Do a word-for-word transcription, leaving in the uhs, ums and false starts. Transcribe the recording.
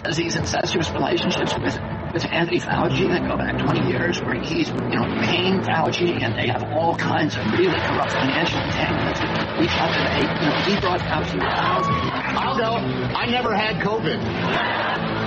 has these incestuous relationships with with Anthony Fauci that go back twenty years, where he's, you know, paying Fauci, and they have all kinds of really corrupt financial entanglements. We thought that they, you know, he brought Fauci out. I'll go. I never had COVID.